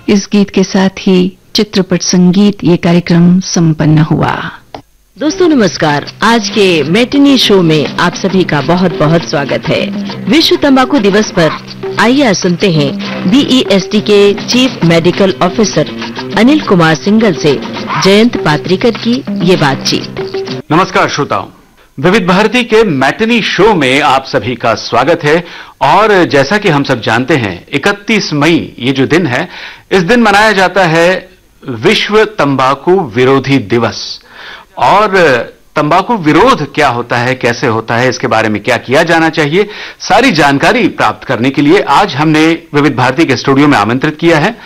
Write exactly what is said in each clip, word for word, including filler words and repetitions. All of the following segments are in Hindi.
इस गीत के साथ ही चित्रपट संगीत ये कार्यक्रम संपन्न हुआ। दोस्तों नमस्कार। आज के मैटिनी शो में आप सभी का बहुत बहुत स्वागत है। विश्व तंबाकू दिवस पर आइए सुनते हैं बीईएसटी के chief medical officer Anil Kumar Singhal से जयंत पात्रिकर की ये बातचीत। नमस्कार श्रोताओं, विविध भारती के मैटिनी शो में आप सभी का स्वागत है। और जैसा कि हम सब जानते हैं, इकतीस मई ये जो दिन है, इस दिन मनाया जाता है विश्व तंबाकू विरोधी दिवस। और तंबाकू विरोध क्या होता है, कैसे होता है, इसके बारे में क्या किया जाना चाहिए, सारी जानकारी प्राप्त करने के लिए आज हमने विविध भारती के स्टूडियो में आमंत्रित किया है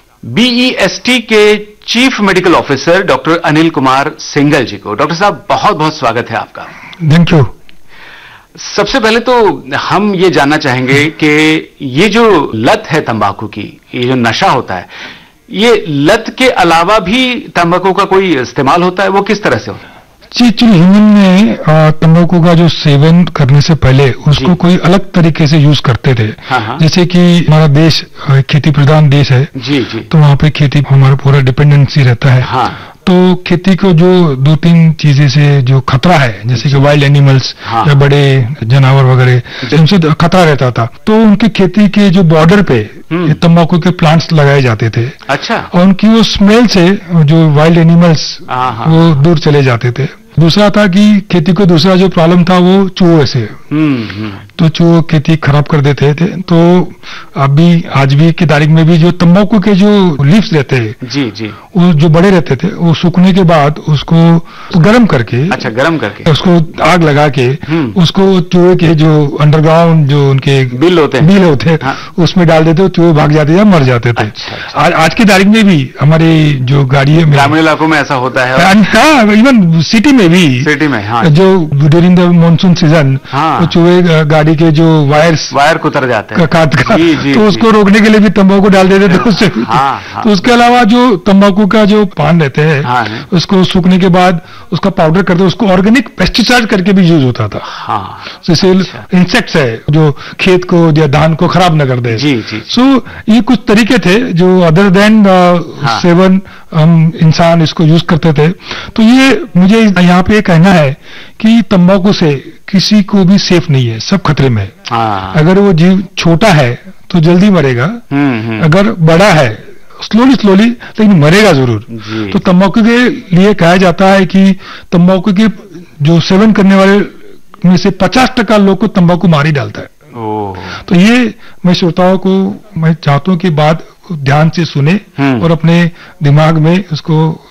बीईएसटी के chief medical officer doctor Anil Kumar Singhal जी को। डॉक्टर साहब, बहुत बहुत स्वागत है आपका। Thank you. सबसे पहले तो हम ये जानना चाहेंगे कि ये जो लत है तंबाकू की, ये जो नशा होता है, ये लत के अलावा भी तंबाकू का कोई इस्तेमाल होता है, वो किस तरह से होता है? जी, एक्चुअली ह्यूमन में तंबाकू का जो सेवन करने से पहले उसको कोई अलग तरीके से यूज करते थे। हाँ हाँ। जैसे कि हमारा देश खेती प्रधान देश है, जी जी, तो वहाँ पे खेती हमारा पूरा डिपेंडेंसी रहता है। हाँ। तो खेती को जो दो तीन चीजें से जो खतरा है, जैसे कि वाइल्ड एनिमल्स, हाँ, या बड़े जानवर वगैरह, उनसे खतरा रहता था। तो उनकी खेती के जो बॉर्डर पे ये तंबाकू के प्लांट्स लगाए जाते थे। अच्छा। और उनकी वो स्मेल से जो वाइल्ड एनिमल्स वो दूर चले जाते थे। दूसरा था कि खेती को दूसरा जो प्रॉब्लम था वो चूहे से, तो चूहे खेती खराब कर देते थे। तो अभी आज भी की तारीख में भी जो तंबाकू के जो लीव्स रहते हैं, जी जी, वो जो बड़े रहते थे, वो सूखने के बाद उसको गर्म करके, अच्छा, गर्म करके उसको आग लगा के उसको चूहे के जो अंडरग्राउंड जो उनके बिल होते हैं बिल होते हैं हाँ, उसमें डाल देते, चूहे भाग जाते या मर जाते थे। अच्छा, अच्छा। आज, आज की तारीख में भी हमारे जो गाड़ी है, ग्रामीण इलाकों में ऐसा होता है, इवन सिटी में भी, सिटी में हाँ, जो ड्यूरिंग द मानसून सीजन हाँ, चूहे गाड़ी के जो वायर्स वायर कुतर जाते हैं काट का, जी, जी, तो उसको रोकने के लिए भी तंबाकू डाल देते थे उससे। हाँ, हाँ, तो उसके अलावा जो तंबाकू का जो पान रहते हैं हाँ, उसको सूखने के बाद उसका पाउडर करते, उसको ऑर्गेनिक पेस्टिसाइड करके भी यूज होता था। हाँ, जैसे इंसेक्ट्स है जो खेत को या धान को खराब न कर दे। जी जी। सो ये कुछ तरीके थे जो अदर देन सेवन हम इंसान इसको यूज करते थे। तो ये मुझे यहाँ पे कहना है कि तंबाकू से किसी को भी सेफ नहीं है, सब खतरे में है। अगर वो जीव छोटा है तो जल्दी मरेगा, अगर बड़ा है स्लोली स्लोली लेकिन मरेगा जरूर। तो तंबाकू के लिए कहा जाता है कि तंबाकू के जो सेवन करने वाले में से पचास टका लोग को तंबाकू मार ही डालता है। तो ये मैं श्रोताओं को मैं चाहता हूँ कि बात ध्यान से सुने और अपने दिमाग में उसको